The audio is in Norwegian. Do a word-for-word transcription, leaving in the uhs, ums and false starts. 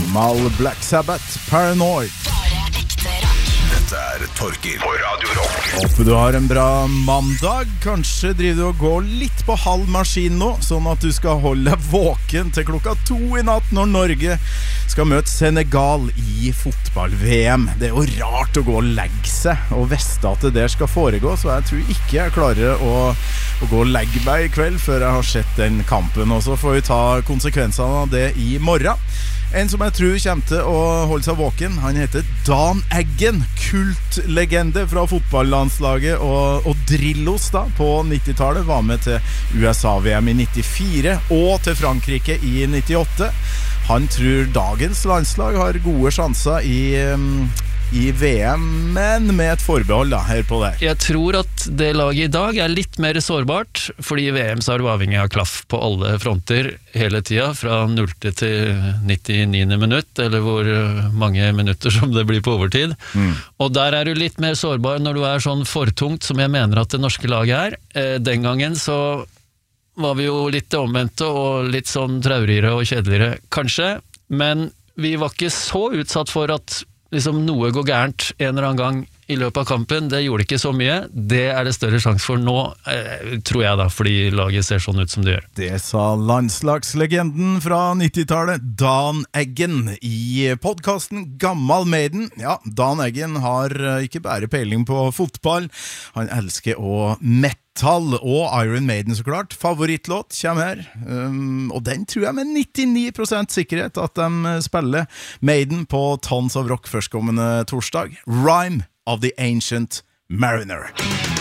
Gammal Black Sabbath, Paranoid. Dette er Torgil på Radio Rock. Håper du har en bra mandag. Kanskje driver du og går litt på halv maskin nå, sånn at du skal holde deg våken til klokka to i natt når Norge skal møte Senegal i fotball-V M. Det er jo rart å gå og legge seg og veste at det der skal foregå, så jeg tror ikke jeg klarer å, å gå og legge meg i kveld før jeg har sett den kampen. Og så får vi ta konsekvensene av det i morgen. En som jeg tror kommer til å holde seg våken, han heter Dan Eggen, kultlegende fra fotballandslaget, og, og Drillos da, på nittitallet, var med til U S A-V M i nittifire og til Frankrike i nittiåtte. Han tror dagens landslag har gode sjanser i, i V M, men med et forbehold da, her på der. Jeg tror at det laget i dag er litt mer sårbart, fordi i V M så er det avhengig av klaff på alle fronter hele tiden, fra nullte til nittiniende minutt, eller hvor mange minutter som det blir på overtid. Mm. Og der er du litt mer sårbar når du er sånn fortungt, som jeg mener at det norske laget er. Den gangen så var vi jo litt omvendte og litt sånn traurigere og kjedeligere, kanskje, men vi var ikke så utsatt for at liksom noe går gærent en eller annen gang i løpet av kampen. Det gjorde ikke så mye. Det er det større sjans for nå, eh, tror jeg da, fordi laget ser sånn ut som det gjør. Det sa landslagslegenden fra nittitallet, Dan Eggen, i podcasten Gammal Maiden. Ja, Dan Eggen har ikke bare peiling på fotball, han elsker å mette Tall og Iron Maiden, så klart. Favorittlåt kommer her, um, og den tror jeg med nittini prosent sikkerhet at de spiller Maiden på Tons of Rock førstkommende torsdag. Rime of the Ancient Mariner.